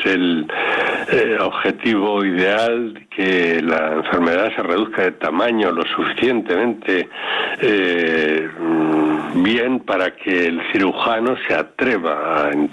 el objetivo ideal, que la enfermedad se reduzca de tamaño lo suficientemente bien para que el cirujano se atreva a entrar